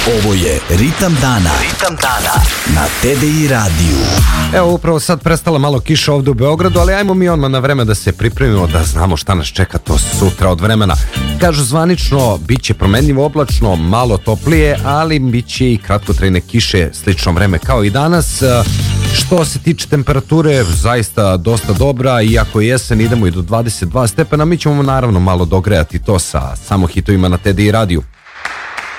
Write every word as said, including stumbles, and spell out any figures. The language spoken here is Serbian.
Ovo je Ritam dana. Ritam dana na T D I radiju. Evo, upravo sad prestala malo kiša ovdje u Beogradu, ali ajmo mi odmah na vreme da se pripremimo, da znamo šta nas čeka to sutra od vremena. Kažu zvanično, bit će promenljivo oblačno, malo toplije, ali bit će i kratkotrajne kiše, slično vreme kao i danas. Što se tiče temperature, zaista dosta dobra, iako je jesen, idemo i do dvadeset dva stepena, mi ćemo naravno malo dogrejati to sa samo hitovima na T D I radiju.